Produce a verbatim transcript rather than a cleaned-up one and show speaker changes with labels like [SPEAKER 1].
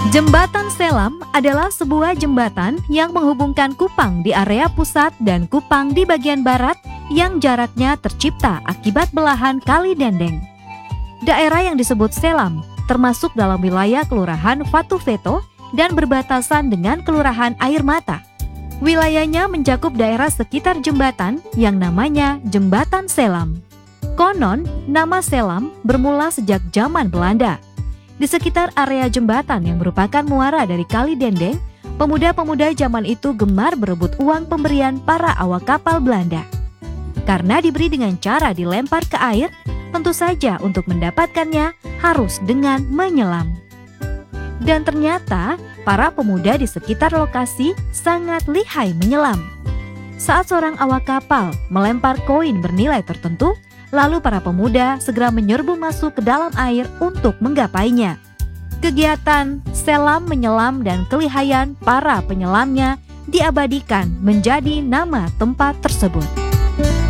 [SPEAKER 1] Jembatan Selam adalah sebuah jembatan yang menghubungkan Kupang di area pusat dan Kupang di bagian barat yang jaraknya tercipta akibat belahan Kali Dendeng. Daerah yang disebut Selam termasuk dalam wilayah Kelurahan Vatuvveto dan berbatasan dengan Kelurahan Air Mata. Wilayahnya mencakup daerah sekitar jembatan yang namanya Jembatan Selam. Konon, nama Selam bermula sejak zaman Belanda. Di sekitar area jembatan yang merupakan muara dari Kali Dendeng, pemuda-pemuda zaman itu gemar berebut uang pemberian para awak kapal Belanda. Karena diberi dengan cara dilempar ke air, tentu saja untuk mendapatkannya harus dengan menyelam. Dan ternyata, para pemuda di sekitar lokasi sangat lihai menyelam. Saat seorang awak kapal melempar koin bernilai tertentu, lalu para pemuda segera menyerbu masuk ke dalam air untuk menggapainya. Kegiatan selam menyelam dan kelihayan para penyelamnya diabadikan menjadi nama tempat tersebut.